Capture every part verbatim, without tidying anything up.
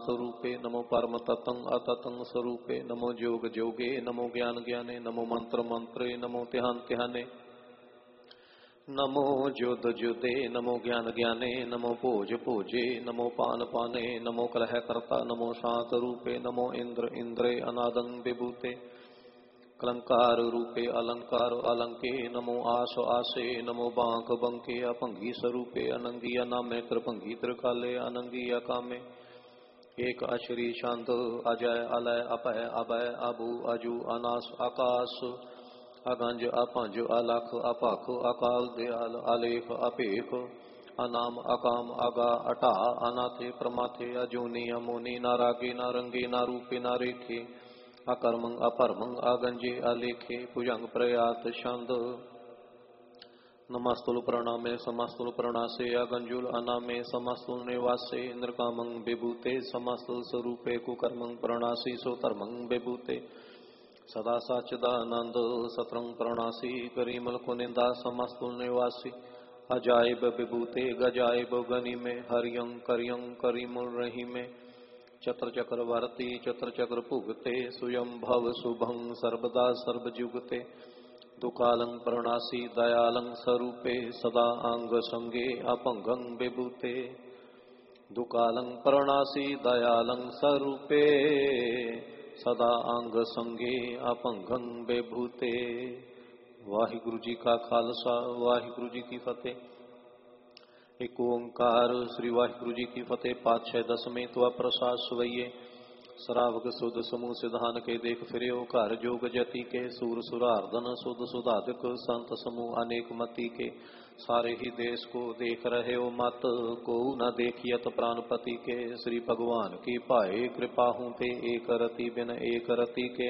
स्वरूपे नमो परम ततं अततं स्वरूपे नमो जोग जोगे नमो ज्ञान ज्ञाने नमो मंत्र मंत्रे नमो ध्यान ध्याने नमो जुद जुदे नमो ज्ञान ज्ञाने नमो भोज भोजे नमो पान पाने नमो कलह कर्ता नमो शांत रूपे नमो इंद्र इंद्रे अनादं विभूते अलंकार रूपे अलंकार अलंके नमो आस आसे नमो बांक बंके अपंगी स्वरूपे अनंगी अनामे कृपंगी त्रिकाले अनंगी अकामे एक अश्री शांत अजय अलय अपय अभय अभु अजु अनास आकाश अगंज अपंज अलख अपख अकाल दयाल आलेख अपेख अनाम अकाम अगा अटा अनाथे प्रमाथे अजूनी अमोनी नारागे नारंगे नारूपे नारेखे अकर्मंग अपरमंग अगंजे अलेखे भुजंग प्रयात छंद नमस्तुल प्रणामे समस्तुल प्रणासे अगंजुल अनामे समस्तुल निवासे इंद्रकामंग विभूते समस्तुल स्वरूपे कुकर्मंग प्रणासी सोतर्मंग विभूते सदा सच्चिदानंद सत्रंग प्रणासी करीमल कुनिंदा समस्तुल निवासी अजायब विभूते गजायब गनि में हरियं करियं करीमुल रही में चत्र चक्रवर्ती चत्र चक्र भुगते सुयं भव शुभं सर्वदा सर्वजुगते दुकालं प्रणासी दयालं स्वरूपे सदा अंग संगे अपंगं विभूते दुकालं प्रणासी दयालं स्वरूपे सदा अंग संगे अपंगं विभूते। वाहिगुरु जी का खालसा वाहिगुरु जी की फतेह। एक ओंकार श्री वाहिगुरु जी की फतेह। पातशाह दसवें तो प्रसाद सवैये श्रावक सुध समूह सिधान के देख फिरे घर जोग जति के सूर सुरार्दन सुध सुधाधिक संत समूह अनेक मति के सारे ही देश को देख रहे हो मत को न देखियत प्राणपति के श्री भगवान की पाए कृपा हूँ पे एक रति बिन एक रति के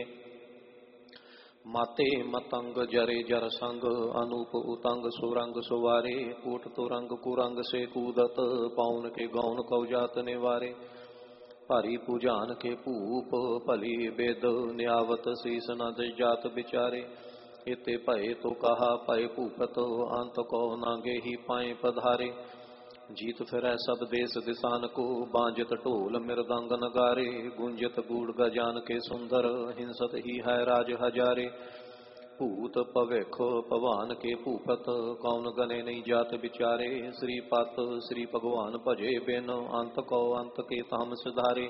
माते मतंग जरे जर संग अनूप उतंग सुरंग सुवारे कूट तुरंग कुरंग से कूदत पाउन के गौन कौजात निवारे भारी पूजान के पूप भली वेद न्यावत शीस न जात बिचारे इते भय तो कहा भय भूपत अंत को नागे ही पाए पधारे जीत फिर सब देश दिसान को बांजत ढोल मृदंग नगारे गुंजत गूढ़ गजान के सुंदर हिंसत ही है राज हजारे भूत पविख पवान के भूपत कौन गने नहीं जात बिचारे श्रीपत श्री भगवान भजे बिन अंत को अंत के ताम सुधारे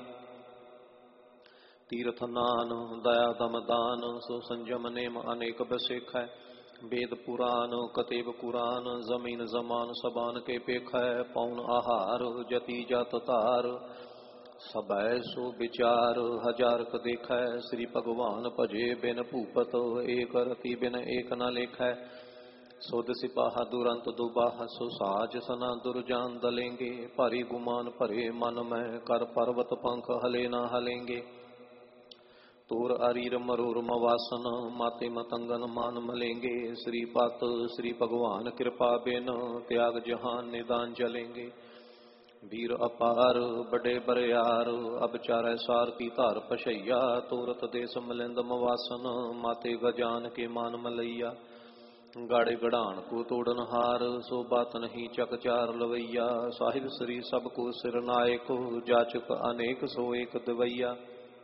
तीर्थ नान दया दम दान सो संजम नेम अनेक बसेख है वेद पुराण कतेब कुरान जमीन जमान सबान के पेख है पौन आहार जति जात तार सबै सो विचार हजार क देख है श्री भगवान भजे बिन भूपत एक रति बिन एक न लेख है सुध सिपाहा दुरंत दुबाह सो साज सना दुर्जान दलेंगे भारी गुमान भरे मन में कर पर्वत पंख हले न हलेंगे तोर अरीर मरोर मवासन माते मतंगन मान मलेंगे श्रीपात श्री भगवान कृपा बिन त्याग जहान निदान जलेंगे वीर अपार बड़े बरियार अब चार सार की धार पशैया तोरत देश मलिंद मवासन माते गजान के मान मलैया गाड़े गड़ान को तोड़न हार सो बात नहीं चक चार लवैया साहिब श्री सबको सिर नायक जाचक अनेक सो एक दवैया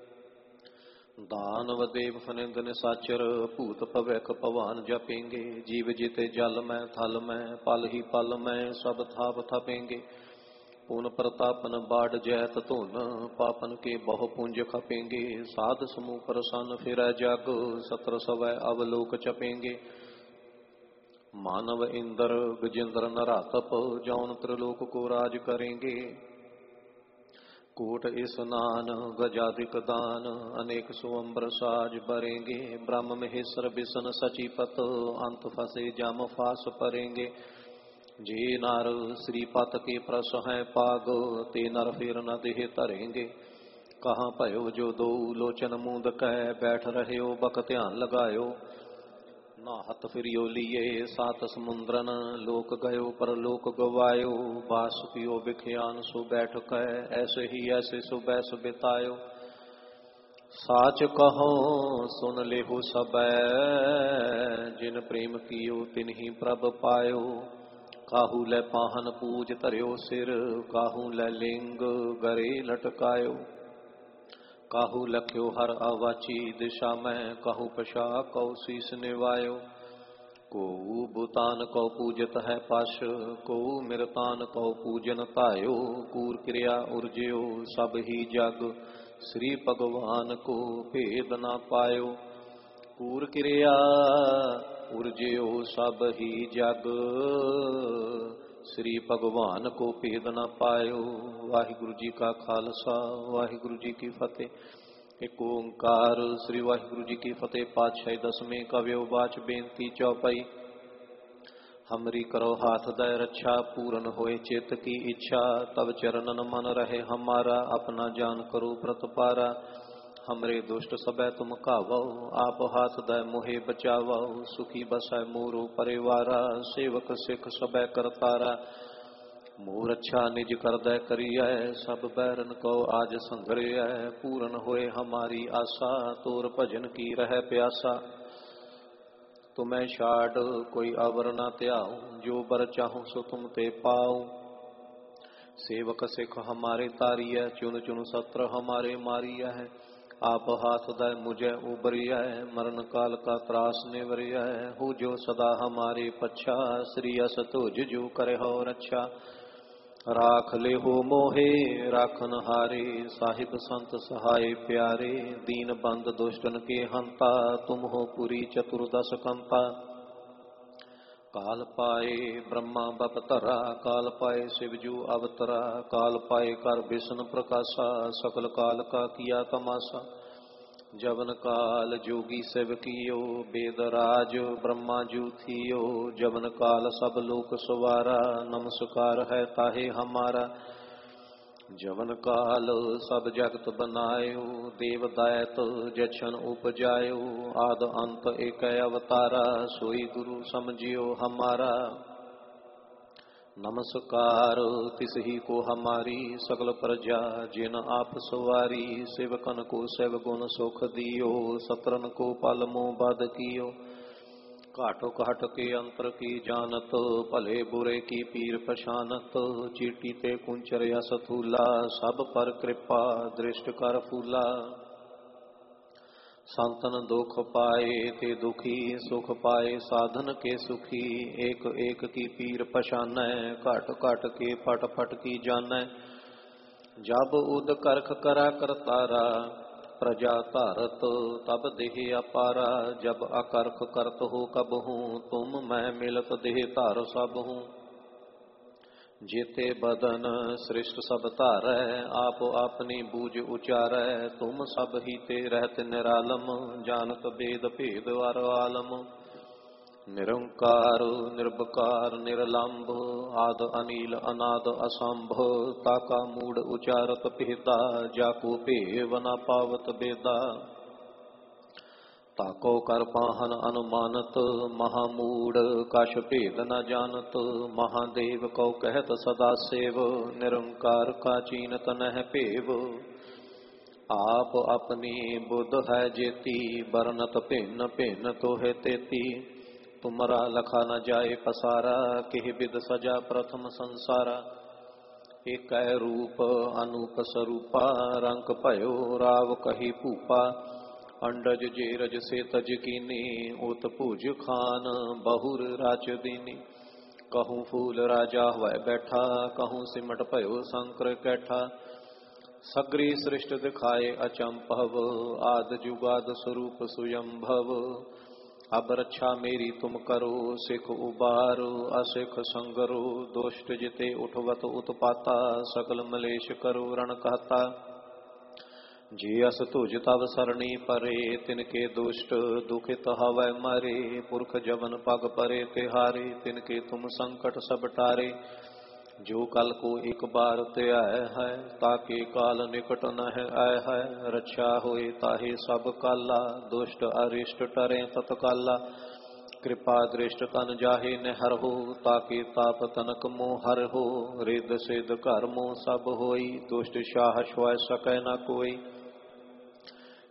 दानव देव फनिंद निसाचर भूत भविख पवान जपेंगे जीव जीते जल में थल में पल ही पल में सब थाप थपेंगे पुन प्रतापन बाढ़ जैत धुन पापन के बहु पुंज खपेंगे साध समूह प्रसन्न फिर जग सत्र सवै अवलोक चपेंगे मानव इंद्र गजेंद्र नरातप जौन त्रिलोक को राज करेंगे कोट स्नान गजाधिक दान अनेक सुअम्बर साज बरेंगे ब्रह्म महेश्वर विष्णु सचिपत अंत फसे जम फास परेंगे जे नर श्रीपत के प्रस हैं पाग ते नर फिर न देह तरेंगे कहाँ भयो जो दो लोचन मूंद कह बैठ रहे हो बक ध्यान लगायो ना हथ फिरियो लिए सात समुद्रन लोक गयो पर लोक गवायो बास पियो विख्यान सो बैठ कह ऐसे ही ऐसे सो बैस बितायो साच कहो सुन लेहु सब जिन प्रेम कियो तिन्हि प्रभ पायो काहू लै पाहन पूज धरियो सिर, काहू लै लिंग गरे लटकायो। काहू लख्यो हर अवाची दिशा में, कहू पशा कौ शीस निवायो। को भूतान कौ पूजत है पाश, को मिरतान कौ पूजन तायो। कूर क्रिया उर्जयो सब ही जग, श्री भगवान को भेद न पायो। कूर क्रिया उर्जयो सब ही जग, श्री भगवान को भेद न पायो। वाहिगुरु जी का खालसा, वाहिगुरु जी की फतेह। एक ओंकार श्री वाहिगुरु जी की फतेह। पातशाही दसवें कव्यो बाच बेनती चौपाई। हमरी करो हाथ दय रक्षा, पूरन होए चित्त की इच्छा। तब चरणन मन रहे हमारा, अपना जान करो प्रतपारा। हमरे दुष्ट सबै तुम कावो, आप हाथ दय मोहे बचावो। सुखी बसै मोरो परिवारा, सेवक सिख सबै करतारा। मोर अच्छा निज कर दय करिय, सब बैरन को आज संघरिय। पूरन होए हमारी आशा, तोर भजन की रह प्यासा। तुम्हें छाड़ कोई अवर न त्याऊं, जो बर चाहूं सो तुम ते पाऊं। सेवक सिख हमारे तारिय, चुन चुन सत्र हमारे मारिय है। आप हाथ दय मुझे उबरिय, मरण काल का त्रास निवरिय। हो जो सदा हमारे पच्छा, श्री अस तुझ जो करे हो रक्षा। राख ले हो मोहे राखन हारे, साहिब संत सहाय प्यारे। दीन बंद दुष्टन के हंता, तुम हो पुरी चतुर्दश कंता। काल पाए ब्रह्मा बपतरा, काल पाए शिवजू अवतरा। काल पाए कर विष्णु प्रकाशा, सकल काल का किया तमाशा। जवन काल जोगी शिव कियो, वेदराज ब्रह्मा जू थियो। जवन काल सब लोक सवारा, नमस्कार है ताहे हमारा। जवन काल सब जगत बनायो, देव दैत जछन उपजायो। आद अंत एक अवतारा, सोई गुरु समझियो हमारा। नमस्कार तिसही को हमारी, सकल प्रजा जिन आप सवारी। सेवकन को सेव गुण सुख दियो, सत्रन को पल मोह बद कियो। काटो काट के अंतर की जानत, भले बुरे की पीर पछानत। चीटी ते कुंचर यस थूला, सब पर कृपा दृष्ट कर फूला। संतन दुख पाए ते दुखी, सुख पाए साधन के सुखी। एक एक की पीर पछानै, काट काट के फट फट की जानै। जब उद करख करा करतारा, प्रजा तारत तब देह अपारा। जब अकर्ख करत हो कब हूँ, तुम मैं मिलत देह तार सब हूँ। जेते बदन सृष्ट सब तारै, आप अपनी बूझ उचारै। तुम सब ही ते रहत निरालम, जानत वेद भेद अर आलम। निरंकार निर्भकार निरलंभ, आद अनिल अनाद असंभ। ताका मूड उचारत भेदा, जाको भेव न पावत बेदा। ताको कर पाहन अनुमानत, महामूढ़ कछ भेद न जानत। महादेव को कहत सदा सेव, निरंकार का चीनत नह पेव। आप अपनी बुद्ध है जेती, बरनत भिन्न भिन्न तो है तेती। तुमरा लखा न जाए पसारा, किह बिद सजा प्रथम संसारा। एक रूप अनूप स्वरूपा, रंक भयो राव कही भूपा। अंडज जेरज से तज कीनी, उत भुज खान बहुर राच दीनी। कहूँ फूल राजा हुआ बैठा, कहूँ सिमट भयो शंकर कैठा। सगरी सृष्ट दिखाए अचंभव, आद जुगाद स्वरूप सुयंभव। अब रक्षा मेरी तुम करो, सिख उबारो असिख संगरो। दुष्ट जिते उठवत उत्पाता, सकल मलेश करो रण कहता। जी अस तुझ तब सरणी परे, तिनके दुष्ट दुखित हवै मरे। पुरख जवन पग परे तिहारे, तिनके तुम संकट सब टारे। जो कल को एक बार त्याय है, ताके काल निकट न आय है। रक्षा होए ताहे सब काला, दुष्ट अरिष्ट टरे तत्काला। कृपा दृष्ट तन जाहे नहर हो, ताके ताप तनक मोहर हो। रिद सिद्ध कर्मो सब होई, दुष्ट शाह श्वय सकै न कोई।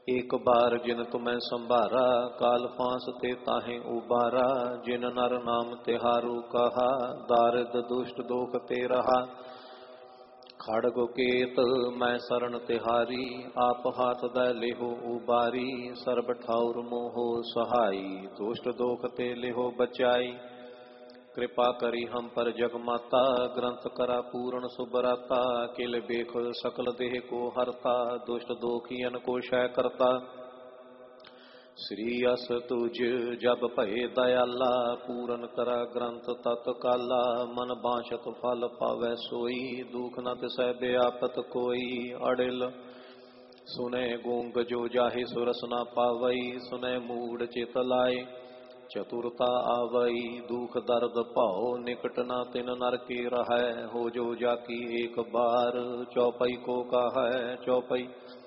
एक बार जिन तुम्हें संभारा, काल फांस ते ताहे उबारा। जिन नर नाम तिहारू कहा, दारिद दुष्ट दोख ते रहा। खड़ग केत मैं शरण तिहारी, आप हाथ दै लेहो उबारी। सर्ब ठाउर मोहो सहाई, दुष्ट दोख ते लेहो बचाई। कृपा करी हम पर जगमाता, ग्रंथ करा पूर्ण सुबराता। किल बेख सकल देह को हरता, दुष्ट दोखियन को शय करता। श्री अस तुझ जब भय दयाला, पूरन करा ग्रंथ तत्काला। मन बांछत फल पावै सोई, दुख न तिसै व्यापत कोई। अड़िल सुने गूंग जो जाहे सुरस न पावई, सुने मूड चित लाए चतुरता आवई। दुख दर्द पाओ निकट न तिन नर के रहै, हो जो जाकी एक बार। चौपई को कहै चौपई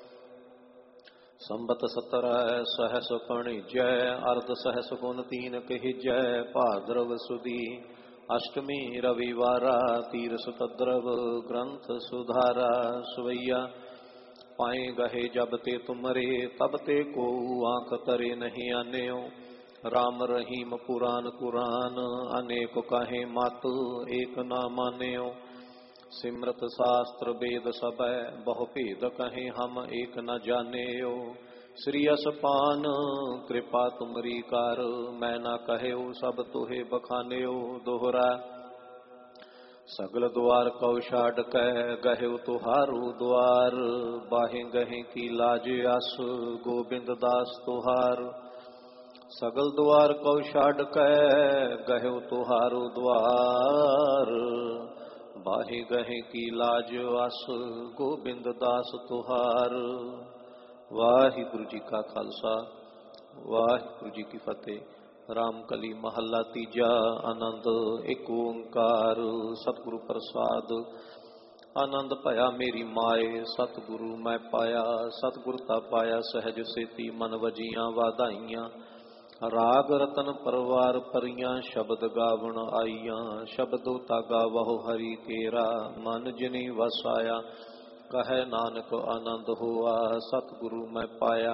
संबत सत्रह सहस जय, अर्ध सहस गुण तीन कहिजय। भाद्रव सुदी अष्टमी रविवारा, तीर सुतद्रव ग्रंथ सुधारा। सवैया पाए गहे जब ते तुमरे, तब ते को आंख तरे नहीं आन्यो। राम रहीम पुराण कुरान, अनेक कहे मत एक न मान्यो। सिमरत शास्त्र वेद सबै, बहु भेद कहे हम एक न जान्यो। श्री असपान कृपा तुमरी कर, मैं न कहयो सब तुहे बखान्यो। दोहरा सगल द्वार कौ छाड़ कै, गह्यो तुहारो द्वार। बाहे गहे की लाज आस, गोबिंद दास तुहार। सगल द्वार कौ छाड़ कै, गह्यो तुहारो द्वार। बाहे गहे की लाज आस, गोबिंद दास तुहार। वाहिगुरु जी का खालसा, वाहिगुरु जी की फतेह। राम कली महला तीजा, आनंद एक ओंकार। सतगुरु प्रसाद आनंद भया मेरी माए, सतगुरु मैं पाया। सतगुरु ता पाया सहज सेती, मन वजियां वाधाइयां। राग रतन परवार परियां, शब्द गावण आईयां। शब्दो तागा वहो हरि केरा, मन जिनी वसाया। कहे नानक आनंद होआ, सतगुरु मैं पाया।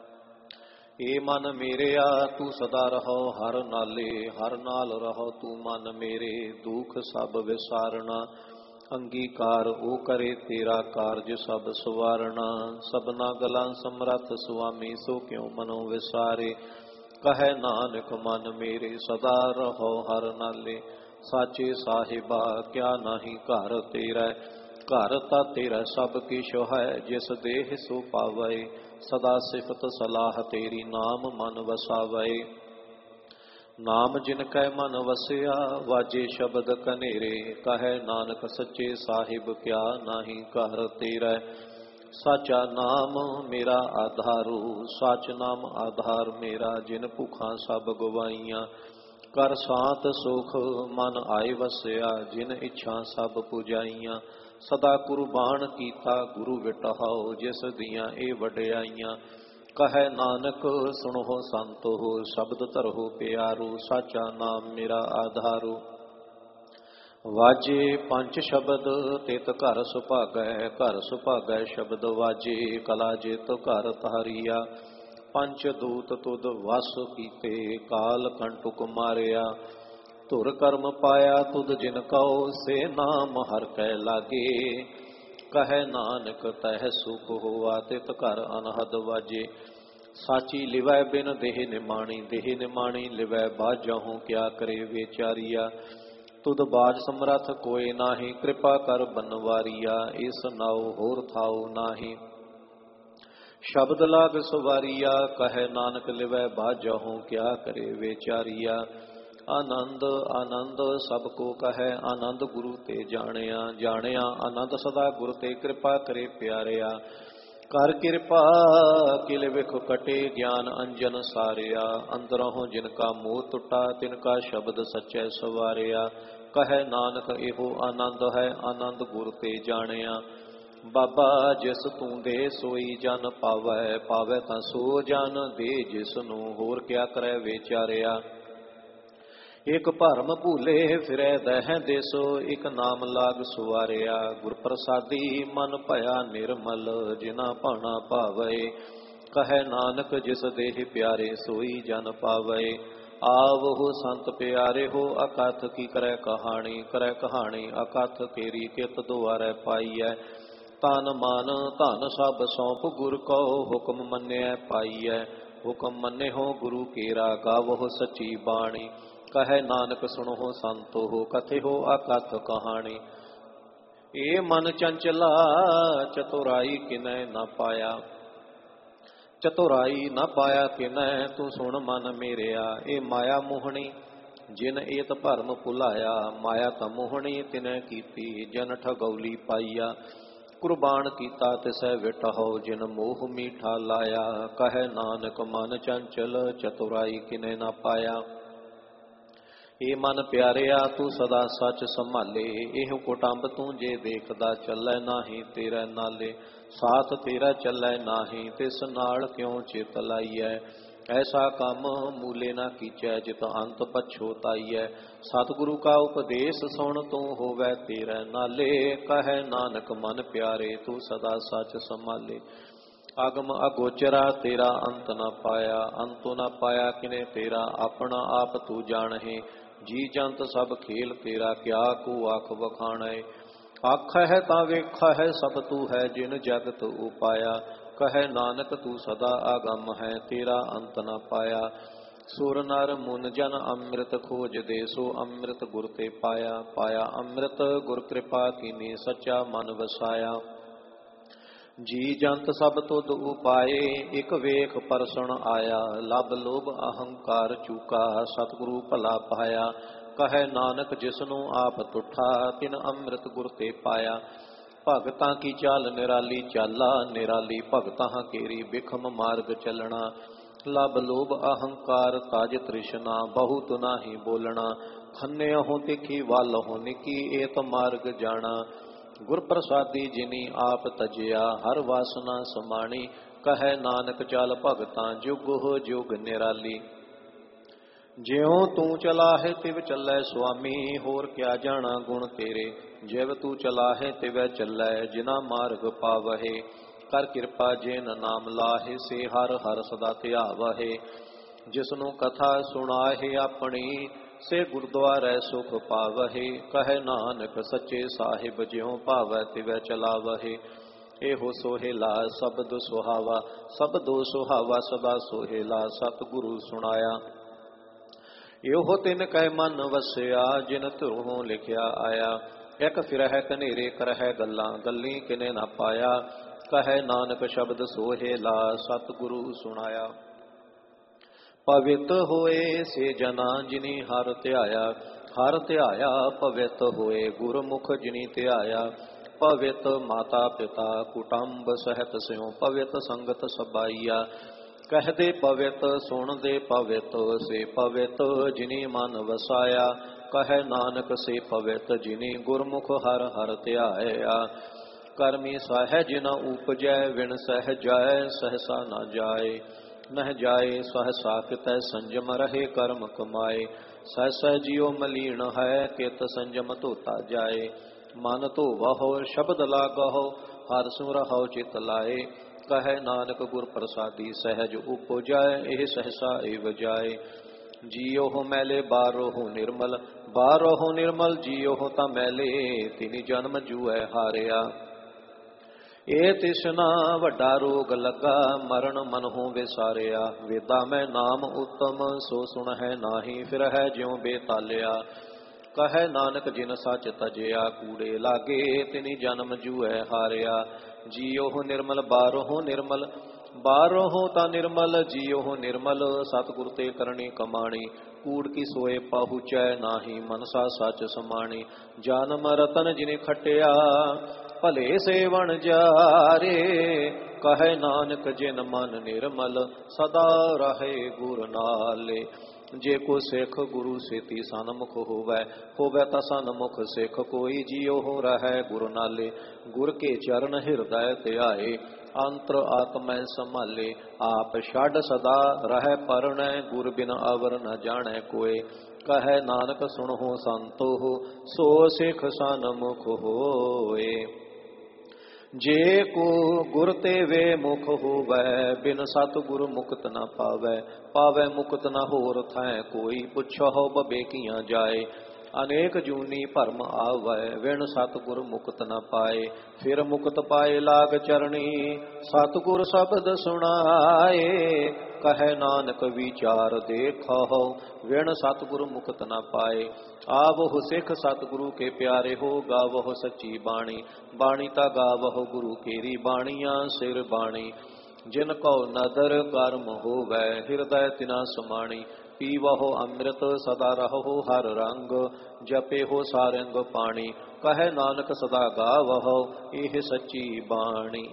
ए मन मेरेया तू सदा रहो हर नाले, हर नाल रहो तू मन मेरे। दुख सब विसारना, अंगीकार ओ करे तेरा कारज सब सवारना। सबना गलां समरथ सुआमी, सो क्यों मनो विसारे। कहे नानक मन मेरे, सदा रहो हर नाले। साचे साहिबा क्या नाही घर तेरा, घर ता तेरा सब किश है। जिस देह सो पावै, सदा सिफत सलाह तेरी, नाम मन वसावै। नाम जिन कै मन वसिया, वाजे शब्द कनेरे। कहे नानक सच्चे साहिब क्या नाही घर तेरा। साचा नाम मेरा आधारो, साच नाम आधार मेरा। जिन भुखा सब गवाइयां, कर शांत सुख मन आए वसिया। जिन इच्छा सब पुजाइयां, सदा कुर्बान कीता गुरु विटहाओ। जिस दियां ए वडियाइयां, कहे नानक सुनो संतो। शब्द धरो प्यारो, साचा नाम मेरा आधारो। वाजे पंच शब्द तित घर सुभागै, घर सुभागै शब्द वाजे। कला जित घर तारिया, पंच दूत तुद वस कीते। काल कंटुक मारिया, धुर कर्म पाया तुद जिन कहो। से नाम हर कै लागे, कहे नानक तह सुख होआ। तित घर अनहद वाजे, साची लिवै बिन देह निमाणी। देह निमाणी लिवै बाजहूँ, क्या करे विचारिया। तुद बाज समरथ कोय नाही, कृपा कर बनवारिया। इस नाउ होर थाउ नाही, शब्द लाग सवारिया। कहे नानक लिवै बाजहूँ, क्या करे विचारिया। आनंद आनंद सबको कहे, आनंद गुरु ते जानिया। जानिया आनंद सदा गुरु ते, कृपा करे प्यारिया। कर कृपा किल विख कटे, ज्ञान अंजन सारिया। अंदरों जिनका मोह टुटा, तिनका शब्द सच्चै सवारिया। कहे नानक एहो आनंद है, आनंद गुर ते जानिया। बाबा जिस तू दे सोई जन पावै, पावै तां सो जन दे जिसनू। होर क्या करे विचारिया। एक भरम भूले फिरै दह देसो, एक नाम लाग सुवारिया। गुर प्रसादी मन भया निर्मल, जिना भाना भावै। ਕਹੈ ਨਾਨਕ ਜਿਸ ਦੇਹ ਪਿਆਰੇ ਸੋਈ ਜਨ ਪਾਵੈ। ਆਵਹੁ ਸੰਤ ਪਿਆਰੇ ਹੋ ਅਕਥ ਕੀ ਕਰੈ ਕਹਾਣੀ। ਕਰੈ ਕਹਾਣੀ ਅਕਥ ਤੇਰੀ ਕਿਤ ਦੁਆਰੈ ਪਾਈਐ। ਤਨ ਮਨ ਧਨ ਸਭ ਸੌਂਪ ਗੁਰ ਕੋ ਹੁਕਮ ਮੰਨਿਐ ਪਾਈਐ। ਹੁਕਮ ਮੰਨਿਓ ਗੁਰੂ ਕੇਰਾ ਗਾਵਹੁ ਸੱਚੀ ਬਾਣੀ। ਕਹੈ ਨਾਨਕ ਸੁਣੋ ਸੰਤੋ ਹੋ ਕਥਿਓ ਅਕਥ ਕਹਾਣੀ। ਏ ਮਨ ਚੰਚਲਾ ਚਤੁਰਾਈ ਕਿਨੈ ਨਾ ਪਾਇਆ। ਚਤੁਰਾਈ ਨਾ ਪਾਇਆ ਕਿਨੈ ਤੂੰ ਸੁਣ ਮਨ ਮੇਰਿਆ। ਇਹ ਮਾਇਆ ਮੋਹਣੀ ਜਿਨ ਏਤ ਭਰਮ ਭੁਲਾਇਆ। ਮਾਇਆ ਤਾਂ ਮੋਹਣੀ ਤਿਨੈ ਕੀਤੀ ਜਨ ਠਗੌਲੀ ਪਾਈਆ। ਕੁਰਬਾਨ ਕੀਤਾ ਤਿਸੈ ਵਿਟਹੁ ਜਿਨ ਮੋਹ ਮੀਠਾ ਲਾਇਆ। ਕਹੈ ਨਾਨਕ ਮਨ ਚੰਚਲ ਚਤੁਰਾਈ ਕਿਨੈ ਨਾ ਪਾਇਆ। ਏ ਮਨ ਪਿਆਰਿਆ ਤੂੰ ਸਦਾ ਸੱਚ ਸੰਭਾਲੇ। ਇਹੋ ਕੁਟੰਬ ਤੂੰ ਜੇ ਦੇਖਦਾ ਚੱਲੈ ਨਾਹੀ ਤੇਰਾ ਨਾਲੇ। ਸਾਥ ਤੇਰਾ ਚੱਲੈ ਨਾਹੀ ਤਿਸ ਨਾਲ ਕਿਉ ਚਿਤ ਲਾਈਐ। ਐਸਾ ਕੰਮ ਮੂਲੇ ਨਾ ਕੀਚੈ ਜਿਤ ਅੰਤ ਪਛੋਤਾਈਐ। ਸਤਿਗੁਰੂ ਕਾ ਉਪਦੇਸ਼ ਸੁਣ ਤੂੰ ਹੋਵੈ ਤੇਰਾ ਨਾਲੇ। ਕਹੈ ਨਾਨਕ ਮਨ ਪਿਆਰੇ ਤੂੰ ਸਦਾ ਸੱਚ ਸੰਭਾਲੇ। ਅਗਮ ਅਗੋਚਰਾ ਤੇਰਾ ਅੰਤ ਨਾ ਪਾਇਆ। ਅੰਤੁ ਨਾ ਪਾਇਆ ਕਿਨੇ ਤੇਰਾ ਆਪਣਾ ਆਪ ਤੂੰ ਜਾਣਹਿ। ਜੀ ਜੰਤ ਸਭ ਖੇਲ ਤੇਰਾ ਕਿਆ ਕੂ ਆਖ ਵਖਾਣੈ। ਆਖੈ ਹੈ ਤਾਂ ਵੇਖਾ ਹੈ ਸਭ ਤੂੰ ਹੈ ਜਿਨ ਜਗਤ ਉਪਾਇਆ। ਕਹੈ ਨਾਨਕ ਤੂੰ ਸਦਾ ਆਗਮ ਹੈ ਤੇਰਾ ਅੰਤ ਨਾ ਪਾਇਆ। ਸੁਰ ਨਰ ਮੁਨ ਜਨ ਅੰਮ੍ਰਿਤ ਖੋਜਦੇ ਸੋ ਅੰਮ੍ਰਿਤ ਗੁਰ ਤੇ ਪਾਇਆ। ਪਾਇਆ ਅੰਮ੍ਰਿਤ ਗੁਰ ਕਿਰਪਾ ਕੀਨੀ ਸੱਚਾ ਮਨ ਵਸਾਇਆ। ਜੀ ਜੰਤ ਸਭ ਤੁਧ ਉਪਾਏ ਇਕ ਵੇਖ ਪਰਸਣ ਆਇਆ। ਲਬ ਲੋਭ ਅਹੰਕਾਰ ਚੂਕਾ ਸਤਿਗੁਰੂ ਭਲਾ ਪਾਇਆ। ਕਹੈ ਨਾਨਕ ਜਿਸਨੂੰ ਆਪ ਤੁਠਾ ਤਿਨ ਅੰਮ੍ਰਿਤ ਗੁਰ ਤੇ ਪਾਇਆ। ਭਗਤਾਂ ਕੀ ਚਾਲ ਨਿਰਾਲੀ ਚਾਲਾ ਨਿਰਾਲੀ ਭਗਤਾਂ ਕੇਰੀ ਬਿਖਮ ਮਾਰਗ ਚੱਲਣਾ। ਲਬ ਲੋਭ ਅਹੰਕਾਰ ਤਾਜ ਤ੍ਰਿਸ਼ਨਾ ਬਹੁਤ ਨਾਹੀ ਬੋਲਣਾ। ਖੰਨੇ ਹੋ ਤਿੱਖੀ ਵੱਲ ਹੋ ਨਿੱਕੀ ਏਤ ਮਾਰਗ ਜਾਣਾ। ਗੁਰ ਪ੍ਰਸਾਦੀ ਜਿਨੀ ਆਪ ਤਜਿਆ ਹਰ ਵਾਸਨਾ ਸਮਾਣੀ। ਕਹੈ ਨਾਨਕ ਚੱਲ ਭਗਤਾਂ ਜੁਗ ਹੋ ਜੁਗ ਨਿਰਾਲੀ। ਜਿਉ ਤੂੰ ਚਲਾਹੇ ਤਿਵ ਚੱਲੈ ਸੁਆਮੀ ਹੋਰ ਕਿਆ ਜਾਣਾ ਗੁਣ ਤੇਰੇ। ਜਿਵ ਤੂੰ ਚਲਾਹੇ ਤਿਵੈ ਚੱਲੈ ਜਿਨਾ ਮਾਰਗ ਪਾਵਹਿ। ਕਰ ਕਿਰਪਾ ਜਿਨ ਨਾਮ ਲਾਹੇ ਸੇ ਹਰ ਹਰ ਸਦਾ ਧਿਆਵਹਿ। ਜਿਸਨੂੰ ਕਥਾ ਸੁਣਾਹੇ ਆਪਣੀ ਸੇ ਗੁਰਦੁਆਰੈ ਸੁਖ ਪਾਵਹਿ। ਕਹੈ ਨਾਨਕ ਸੱਚੇ ਸਾਹਿਬ ਜਿਉ ਭਾਵੈ ਤਿਵੈ ਚਲਾਵਹਿ। ਇਹੋ ਸੋਹੇਲਾ ਸ਼ਬਦ ਸੁਹਾਵਾ ਸ਼ਬਦੋ ਸੁਹਾਵਾ ਸਦਾ ਸੋਹੇਲਾ ਸਤਿਗੁਰੂ ਸੁਣਾਇਆ। ਇਹੋ ਤਿਨ ਕੈ ਮਨ ਵਸਿਆ ਜਿਨ ਧੁਰੋਂ ਲਿਖਿਆ ਆਇਆ। ਇੱਕ ਫਿਰਹਿ ਕਨੇਰੇ ਕਰਹਿ ਗੱਲਾਂ ਗੱਲੀ ਕਿਨੇ ਨਾ ਪਾਇਆ। ਕਹੈ ਨਾਨਕ ਸ਼ਬਦ ਸੋਹੇਲਾ ਸਤਿਗੁਰੂ ਸੁਣਾਇਆ। ਪਵਿੱਤ ਹੋਏ ਸੇ ਜਨਾ ਜਿਨੀ ਹਰ ਧਿਆਇਆ। ਹਰ ਧਿਆਇਆ ਪਵਿੱਤ ਹੋਏ ਗੁਰਮੁਖ ਜਿਨੀ ਧਿਆਇਆ। ਪਵਿੱਤ ਮਾਤਾ ਪਿਤਾ ਕੁਟੰਬ ਸਹਿਤ ਸਿਉ ਪਵਿੱਤ ਸੰਗਤ ਸਬਾਈਆ। ਕਹਦੇ ਪਵਿੱਤ ਸੁਣਦੇ ਪਵਿੱਤ ਸੇ ਪਵਿੱਤ ਜਿਨੀ ਮਨ ਵਸਾਇਆ। ਕਹੈ ਨਾਨਕ ਸੇ ਪਵਿੱਤ ਜਿਨੀ ਗੁਰਮੁਖ ਹਰ ਹਰ ਧਿਆਇਆ। ਕਰਮੀ ਸਹਿਜ ਨ ਉਪਜੈ ਵਿਣ ਸਹਿਜਾਇ ਸਹਸਾ ਨਾ ਜਾਏ। ਨਹਿ ਜਾਏ ਸਹਸਾ ਕਿਤੈ ਸੰਜਮ ਰਹੇ ਕਰਮ ਕਮਾਏ। ਸਹਿ ਸਹਿ ਜਿਉ ਮਲੀਨ ਹੈ ਕਿਤ ਸੰਜਮ ਧੋਤਾ ਜਾਏ। ਮਨ ਧੋਵਹੁ ਸ਼ਬਦ ਲਾਗਹੁ ਹਰ ਸੁ ਰਹਉ ਚਿਤ ਲਾਏ। ਕਹੈ ਨਾਨਕ ਗੁਰ ਪ੍ਰਸਾਦੀ ਸਹਿਜ ਉਪਜੈ ਇਹ ਸਹਸਾ ਏਵ ਜਾਏ। ਜੀਉ ਮੈਲੇ ਬਾਹਰੋਂ ਨਿਰਮਲ ਬਾਹਰੋਂ ਨਿਰਮਲ ਜੀਉ ਤਾਂ ਮੈਲੇ ਤਿਨੀ ਜਨਮ ਜੂਐ ਹਾਰਿਆ। ਇਹ ਤਿਸਨਾ ਵੱਡਾ ਰੋਗ ਲੱਗਾ ਮਰਨ ਮਨਹੁ ਵਿਸਾਰਿਆ। ਵੇਦਾ ਮੈਂ ਨਾਮ ਉਤਮ ਸੋ ਸੁਣ ਹੈ ਨਾਹੀ ਫਿਰ ਹੈ ਜਿਉ ਬੇਤਾਲਿਆ। ਕਹੈ ਨਾਨਕ ਜਿਨ ਸੱਚ ਤਜਿਆ ਕੂੜੇ ਲਾਗੇ ਤਿਨੀ ਜਨਮ ਜੂਐ ਹਾਰਿਆ। ਜੀਉ ਨਿਰਮਲ ਬਾਹਰੋਂ ਨਿਰਮਲ ਬਾਹਰੋਂ ਤਾਂ ਨਿਰਮਲ ਜੀਉ ਨਿਰਮਲ ਸਤਿਗੁਰ ਤੇ ਕਰਨੀ ਕਮਾਣੀ। ਕੂੜ ਕੀ ਸੋਏ ਪਹੁੰਚੈ ਨਾਹੀ ਮਨਸਾ ਸੱਚ ਸਮਾਣੀ। ਜਨਮ ਰਤਨ ਜਿਨੇ ਖਟਿਆ ਭਲੇ ਸੇਵਣ ਜਾਰੇ। ਕਹੈ ਨਾਨਕ ਜਿਨ ਮਨ ਨਿਰਮਲ ਸਦਾ ਰਹੇ ਗੁਰ ਨਾਲੇ। ਜੇ ਕੋ ਸਿੱਖ ਗੁਰੂ ਸੇਤੀ ਸਨਮੁਖ ਹੋਵੈ ਹੋਵੈ ਤਾਂ ਸਨਮੁਖ ਸਿੱਖ ਕੋਈ ਜੀਉ ਰਹੈ ਗੁਰ ਨਾਲੇ। ਗੁਰ ਕੇ ਚਰਨ ਹਿਰਦੈ ਧਿਆਏ ਅੰਤਰ ਆਤਮੈ ਸੰਭਾਲੇ। ਆਪ ਛੱਡ ਸਦਾ ਰਹਿ ਪਰਣੈ ਗੁਰ ਬਿਨ ਅਵਰ ਨ ਜਾਣੈ ਕੋਏ। ਕਹੈ ਨਾਨਕ ਸੁਣਹੁ ਸੰਤੋ ਸੋ ਸਿੱਖ ਸਨਮੁਖ ਹੋਏ। जे को गुर ते वे मुख होवै, बिन सतगुर मुक्त न पावै। पावै मुक्त न होर थै कोई, पुछो बबे किया जाए। अनेक जूनी भरम आवै, विण सतगुर मुक्त न पाए। फिर मुक्त पाए लाग चरणी, सतगुर शब्द सुनाए। कहे नानक विचार देखो, विण सतगुर मुक्त न पाए। आवो सिख सतगुरु के प्यारे हो, गावो सच्ची बाणी। बाणी ता गावो गुरु केरी, बाणियां सिर बाणी। जिन को नदर कर्म होवै, हृदय तिना समाणी। पीवहो अमृत सदा रहो हर रंग, जपे हो सारंग पाणी। कहे नानक सदा गावहो, एह सच्ची बाणी।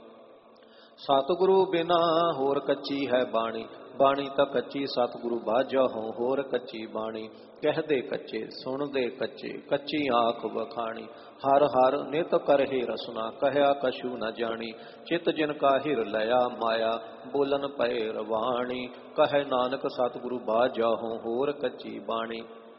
सतगुरु बिना होर कच्ची है बाणी, बाणी ਤਾਂ ਕੱਚੀ सतगुरु बाजहो होर कच्ची बाणी। कहदे कच्चे सुनदे कच्चे, कच्ची आँख बखाणी। हर हर नित करहे रसना, कहया कछु न जानी। चित जिन का हिर लया माया, बोलन पए रवाणी। कहे नानक सतगुरु बाजहो होर कच्ची बाणी।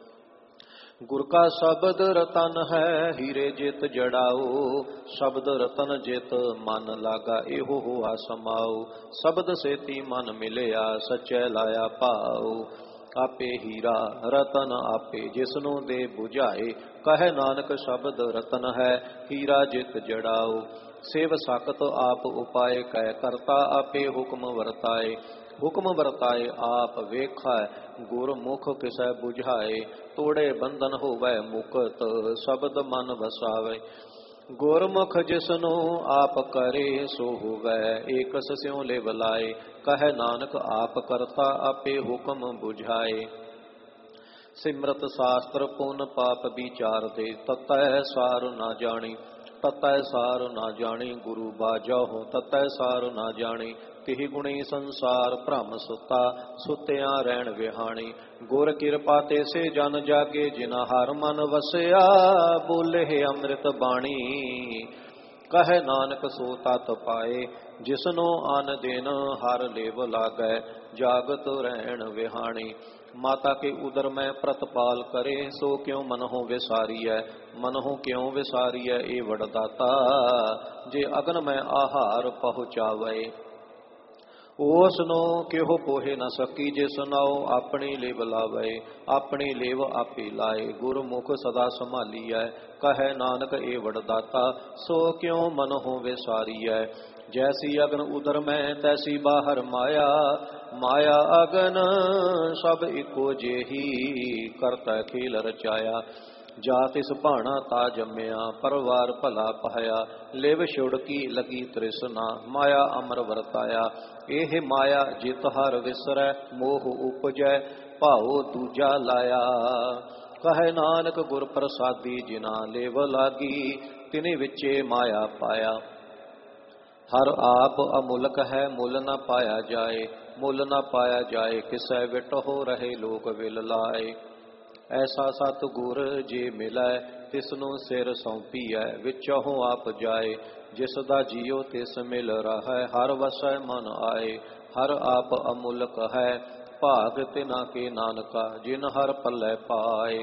गुर का शब्द रतन है, हीरे जित जड़ाओ। शब्द रतन जित मन लागा, एहो हुआ समाओ। शब्द सेती मन मिलया, सच्चै लाया पाओ। आपे हीरा रतन आपे, जिसनु दे बुझाए। कहे नानक शब्द रतन है, हीरा जित जड़ाओ। सेव सकत आप उपाय, कह करता आपे हुक्म वरताए। हुक्म वरताए आप वेखा, गुर मुख किसै बुझाए। तोड़े बंधन होवै मुकत, शब्द मन वसावे। गुरमुख जिसनो आप करे, सो होवै एकस स्यों लिव लाए। कहे नानक आप करता, आपे हुक्म बुझाए। सिमरत शास्त्र पुन पाप विचार दे, ततै सार ना जानी। ततै सार ना जानी, गुरु बाजहो ततै सार ना जानी। तिहि गुणी संसार भ्रम सुता, सुत्या रहन विहाणी। गुर किरपा ते से जन जागे, जिना हर मन वसया। बोले अमृत बाणी, कहे नानक सो तत पाए। जिसनो आन दिन हर लेव लागै, जागत रहन विहाणी। माता के उदर में प्रतपाल करे, सो क्यों मनहो विसारी है। मनहो क्यों विसारी है, ए वडदाता। जे अगन में आहार पहुँचावे, ओसनो किहो पोहे न सकी। जे सुनाओ अपनी लेव लावे, अपनी लेव आपे लाए। गुरमुख सदा संभालीऐ, कहे नानक ए वडदाता। सो क्यों मन हो विसारीऐ। जैसी अगन उदर में, तैसी बाहर माया। माया अगन सब इको जेही, करता खेल रचाया। जा तिस भाना ता जम्मिया, परवार भला पाया। लिव छुड़की लगी तृष्णा, माया अमर वरताया। एह माया जित हर विसरै, मोह उपजै भाओ दूजा लाया। कहे नानक गुर प्रसादी, जिना लेव लागी। तिने विचे माया पाया। हर आप अमुलक है, मुल न पाया जाए। मुल न पाया जाए, किसै विट हो रहे लोक विल लाए। ऐसा सतगुर जे मिलै, तिसनु सिर सौंपीऐ। विचहु आप जाए, जिसदा जियो तिस मिल रहै। हर वसै मन आए, हर आप अमुलक है। भाग तिना के नानका, जिन हर पल्लै पाए।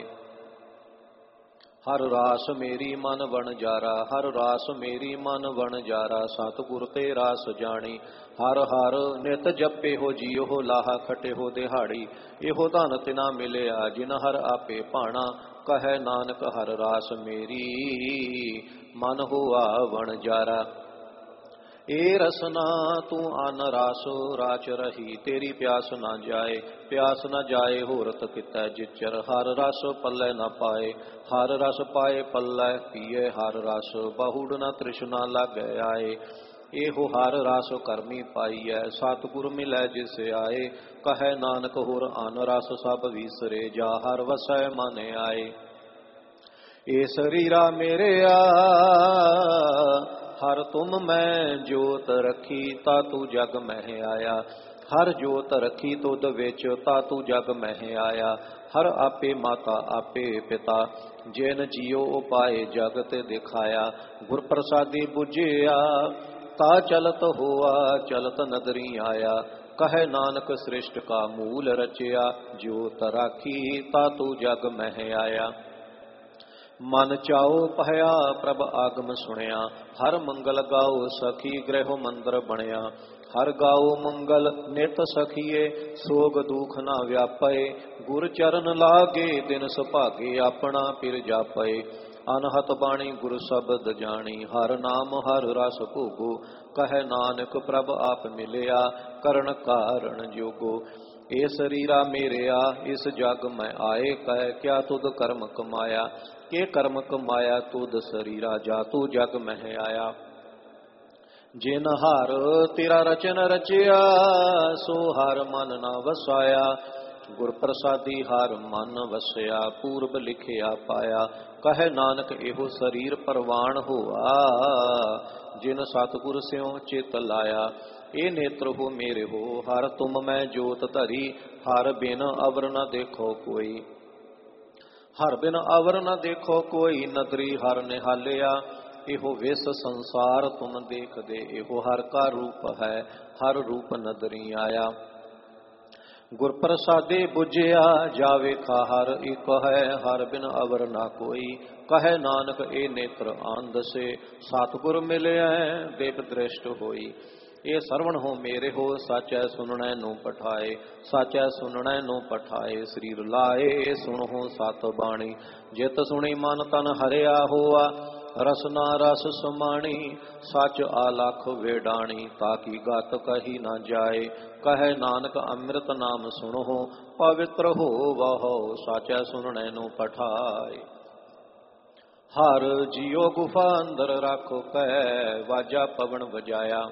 हर रास मेरी मन बन जारा, हर रास मेरी मन बन जारा। सतगुर ते रास जानी, हर हर नित जपे हो जियो हो। लाहा खटे हो दिहाड़ी, एहो धन तिना मिलिया। जिन हर आपे भाणा, कहे नानक हर रास मेरी मन हुआ बन जारा। ए रसना तू अन रासो राच रही, तेरी प्यास न जाए। प्यास न जाए होरत कितै जिचर, हर रस पल्लै न पाए। हर रस पाए पल्लै पिए हर रस, बहुड़ न तृष्णा लागै आए। एहो हर रस करमी पाईऐ, सतगुर मिलै जिस आए। कहे नानक होर अन रस सब विसरे, जा हर वसै मन आए। ए शरीरा मेरे आ, हर तुम मैं जोत रखी। ता तू जग मह आया, हर जोत रखी तुद विच। ता तू जग मह आया, हर आपे माता आपे पिता। जिन जियो उपाय जगत दिखाया, गुर प्रसादी बुझिया। ता चलत हुआ चलत नदरी आया, कहे नानक सृष्ट का मूल रचिया। जोत राखी ता तू जग मह आया। ਮਨ ਚਾਓ ਭਇਆ ਪ੍ਰਭ ਆਗਮ ਸੁਣਿਆ, ਹਰ ਮੰਗਲ ਗਾਓ ਸਖੀ ਗ੍ਰਹਿ ਮੰਦਰ ਬਣਿਆ। ਹਰ ਗਾਓ ਮੰਗਲ ਨਿਤ ਸਖੀਏ, ਸੋਗ ਦੁਖ ਨਾ ਵਿਆਪੇ। ਗੁਰ ਚਰਨ ਲਾਗੇ ਦਿਨ ਸੁਭਾਗੇ, ਆਪਣਾ ਪਿਰ ਜਾਪੇ। ਅਨਹਤ ਬਾਣੀ ਗੁਰ ਸ਼ਬਦ ਜਾਣੀ, ਹਰ ਨਾਮ ਹਰ ਰਸ ਭੋਗੋ। ਕਹੈ ਨਾਨਕ ਪ੍ਰਭ ਆਪ ਮਿਲਿਆ, ਕਰਨ ਕਾਰਣ ਜੋਗੋ। ਇਹ ਸਰੀਰਾ ਮੇਰਿਆ ਇਸ ਜਗ ਮੈਂ ਆਏ, ਕਹਿ ਕਿਆ ਤੁਧ ਕਰਮ ਕਮਾਇਆ। ਕੇ ਕਰਮ ਕਮਾਇਆ ਤੁਧ ਸਰੀਰਾ, ਜਾ ਤੂ ਜਗ ਮਹਿ ਆਇਆ। ਜਿਨ ਹਰ ਤੇਰਾ ਰਚਨ ਰਚਿਆ, ਸੋ ਹਰ ਮਨ ਨਾ ਵਸਾਇਆ। ਗੁਰ ਪ੍ਰਸਾਦੀ ਹਰ ਮਨ ਵਸਿਆ, ਪੂਰਬ ਲਿਖਿਆ ਪਾਇਆ। ਕਹੈ ਨਾਨਕ ਇਹੋ ਸਰੀਰ ਪਰਵਾਨ ਹੋਆ, ਜਿਨ ਸਤਿਗੁਰ ਸਿਉ ਚਿਤ ਲਾਇਆ। ਇਹ ਨੇਤਰ ਹੋ ਮੇਰੇ ਹੋ, ਹਰ ਤੁਮ ਮੈਂ ਜੋਤ ਧਰੀ। ਹਰ ਬਿਨ ਅਵਰ ਨ ਦੇਖੋ ਕੋਈ, ਹਰ ਬਿਨ ਅਵਰ ਨ ਦੇਖੋ ਕੋਈ। ਨਦਰੀ ਹਰ ਨਿਹਾਲਿਆ, ਇਹੋ ਵਿਸ ਸੰਸਾਰ ਤੁਮ ਦੇਖਦੇ। ਇਹੋ ਹਰ ਕਾ ਰੂਪ ਹੈ, ਹਰ ਰੂਪ ਨਦਰੀ ਆਇਆ। ਗੁਰ ਪ੍ਰਸਾਦੇ ਬੁਝਿਆ, ਜਾਵੇ ਖਾ ਹਰ ਇੱਕ ਹੈ। ਹਰ ਬਿਨ ਅਵਰ ਨਾ ਕੋਈ, ਕਹੈ ਨਾਨਕ ਇਹ ਨੇਤਰ ਆਨ ਦਸੇ। ਸਤਿਗੁਰ ਮਿਲਿਆ ਦੇਖ ਦ੍ਰਿਸ਼ਟ ਹੋਈ। ਇਹ ਸਰਵਣ ਹੋ ਮੇਰੇ ਹੋ, ਸਾਚੈ ਸੁਣਨੈ ਨੂੰ ਪਠਾਏ। ਸਾਚੈ ਸੁਣਨੈ ਨੂੰ ਪਠਾਏ, ਸਰੀਰ ਲਾਏ ਸੁਣੋ ਸਤ ਬਾਣੀ। ਜਿਤ ਸੁਣੀ ਮਨ ਤਨ ਹਰਿਆ ਹੋਆ, ਰਸਨਾ ਰਸ ਸਮਾਣੀ। ਸਚ ਆਲਖ ਵੇਡਾਣੀ, ਤਾਕੀ ਗਤ ਕਹੀ ਨਾ ਜਾਏ। ਕਹੈ ਨਾਨਕ ਅੰਮ੍ਰਿਤ ਨਾਮ ਸੁਣੋ, ਪਵਿੱਤਰ ਹੋ ਵਹੋ। ਸਾਚੈ ਸੁਣਨੈ ਨੂੰ ਪਠਾਏ। ਹਰ ਜੀਉ ਗੁਫਾ ਅੰਦਰ ਰਾਖੋ ਕੈ, ਵਾਜਾ ਪਵਨ ਵਜਾਇਆ।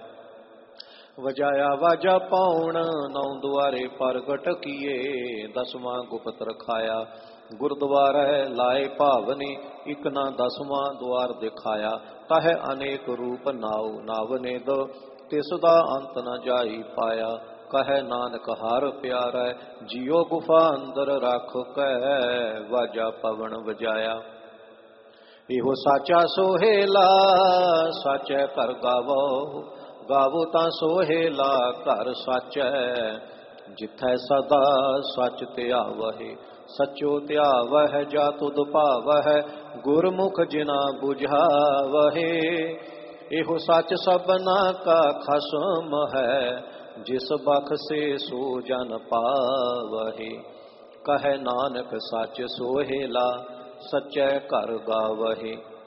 ਵਜਾਇਆ ਵਾਜਾ ਪਾਉਣ, ਨੌ ਦੁਆਰੇ ਪ੍ਰਗਟ ਕੀਏ। ਦਸਵਾਂ ਗੁਪਤ ਰਖਾਇਆ, ਗੁਰਦੁਆਰੈ ਲਾਏ ਭਾਵਨੀ। ਇਕ ਨਾ ਦਸਵਾਂ ਦੁਆਰ ਦਿਖਾਇਆ, ਤਾਹੇ ਅਨੇਕ ਰੂਪ ਨਾਉ। ਨਾਵਨੇਦ ਤਿਸ ਦਾ ਅੰਤ ਨ ਜਾਈ ਪਾਇਆ। ਕਹੈ ਨਾਨਕ ਹਰ ਪਿਆਰੈ, ਜੀਉ ਗੁਫਾ ਅੰਦਰ ਰੱਖ ਕੈ। ਵਾਜਾ ਪਵਨ ਵਜਾਇਆ, ਇਹੋ ਸਾਚਾ ਸੋਹੇਲਾ। ਸਾਚੈ ਘਰ ਗਾਵੋ, ਗਾਵੋ ਤਾਂ ਸੋਹੇਲਾ ਘਰ ਸਾਚੈ। ਜਿਥੈ ਸਦਾ ਸਚ ਧਿਆਵਹਿ, ਸਚੋ ਧਿਆਵਹਿ ਜਾ ਤੁਧ ਭਾਵਹਿ। ਗੁਰਮੁਖ ਜਿਨਾ ਬੁਝਾਵਹਿ, ਇਹੋ ਸਚ ਸਭਨਾ ਕਾ ਖਸਮ ਹੈ। ਜਿਸ ਬਖਸੇ ਸੋ ਜਨ ਪਾਵਹਿ। ਕਹੈ ਨਾਨਕ ਸਚ ਸੋਹੇਲਾ, ਸਚੈ ਘਰ ਗਾਵਹਿ।